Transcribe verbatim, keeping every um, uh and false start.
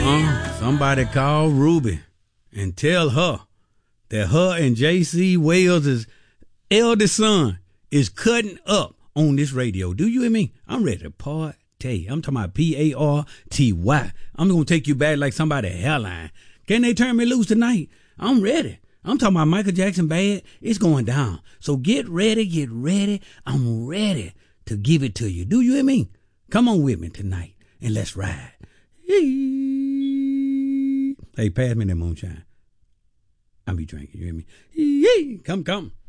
Uh-uh. Somebody call Ruby and tell her that her and J C. Wales' eldest son is cutting up on this radio. Do you hear me? I'm ready to party. I'm talking about P A R T Y. I'm going to take you back like somebody hairline. Can they turn me loose tonight? I'm ready. I'm talking about Michael Jackson bad. It's going down. So get ready, get ready. I'm ready to give it to you. Do you hear me? Come on with me tonight and let's ride. Hey, pass me that moonshine. I be drinking, you hear me? Come, come.